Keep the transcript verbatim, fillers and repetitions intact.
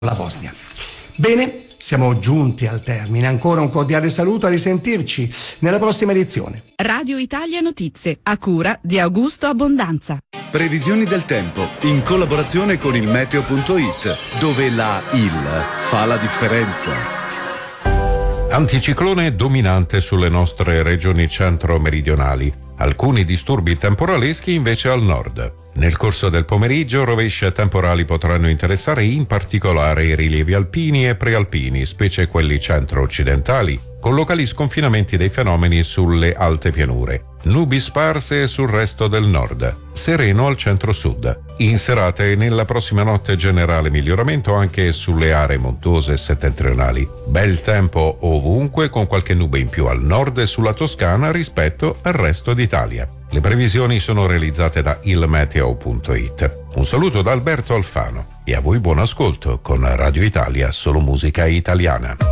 la Bosnia. Bene, siamo giunti al termine. Ancora un cordiale saluto, a risentirci nella prossima edizione. Radio Italia Notizie, a cura di Augusto Abbondanza. Previsioni del tempo in collaborazione con il meteo punto it, dove la I L fa la differenza. Anticiclone dominante sulle nostre regioni centro-meridionali. Alcuni disturbi temporaleschi invece al nord. Nel corso del pomeriggio rovesci e temporali potranno interessare in particolare i rilievi alpini e prealpini, specie quelli centro-occidentali, con locali sconfinamenti dei fenomeni sulle alte pianure. Nubi sparse sul resto del nord, sereno al centro-sud. In serata e nella prossima notte generale miglioramento anche sulle aree montuose settentrionali. Bel tempo ovunque, con qualche nube in più al nord e sulla Toscana rispetto al resto d'Italia. Le previsioni sono realizzate da il meteo punto it. Un saluto da Alberto Alfano e a voi buon ascolto con Radio Italia, solo musica italiana.